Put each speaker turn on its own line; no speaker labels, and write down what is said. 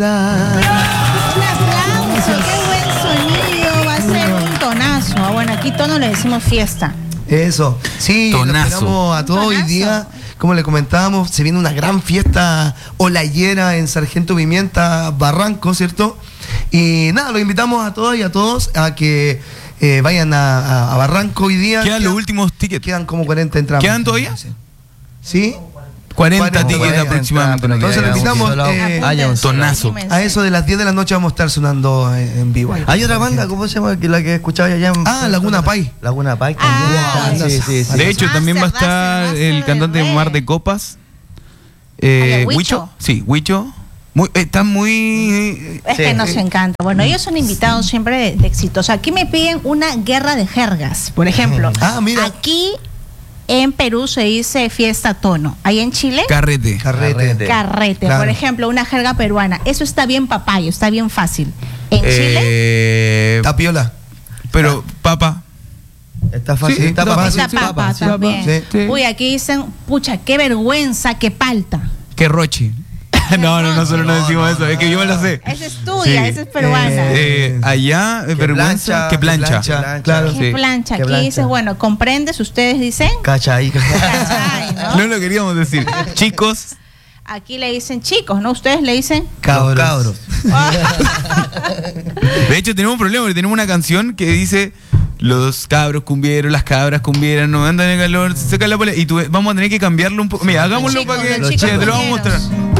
Un aplauso, qué buen sonido, va a ser un tonazo. Ah, bueno, aquí tono le decimos fiesta.
Eso, sí,
Tonazo.
nos esperamos a todos hoy día. Como le comentábamos, se viene una gran fiesta olayera en Sargento Pimienta, Barranco, ¿cierto? Y nada, los invitamos a todas y a todos a que vayan a Barranco hoy día.
Quedan los últimos tickets.
Quedan como 40 entradas.
¿Quedan todavía?
¿Sí?
40 tickets aproximadamente.
Entonces le invitamos
tonazo.
a eso de las 10 de la noche vamos a estar sonando en vivo.
Hay otra banda, ¿cómo se llama? La que escuchaba allá en
Laguna Pai.
Laguna Pai
también.
Sí.
De hecho, también va a estar el cantante de Mar de Copas. Huicho. Sí, Huicho. Están muy...
Es que nos encanta. Bueno, ellos son invitados siempre de éxitos. Aquí me piden una guerra de jergas, por ejemplo.
Mira.
Aquí en Perú se dice fiesta tono. Ahí en Chile,
Carrete.
Claro.
Por ejemplo, una jerga peruana. Eso está bien papayo, está bien fácil. En Chile,
Tapiola.
Pero papa.
Está fácil.
Sí,
está papa
sí,
también.
sí.
Uy, aquí dicen, pucha, qué vergüenza, qué palta.
Que Rochi. No, nosotros no decimos eso. Es que yo me lo sé.
Esa es tuya, esa es peruana.
Allá, vergüenza, que plancha.
Claro.
¿Qué plancha? Aquí dices, bueno, ¿comprendes? Ustedes dicen
Cachai.
cachai, ¿no?
No lo queríamos decir. Chicos.
Aquí le dicen chicos, ¿no? Ustedes le dicen
Cabros.
De hecho, tenemos un problema porque tenemos una canción que dice: los cabros cumbieros, las cabras cumbieras, no andan en calor, se seca la polea. Y vamos a tener que cambiarlo un poco. Mira, hagámoslo
Los
para que.
chicos
Te lo vamos a
cumbieros.
mostrar.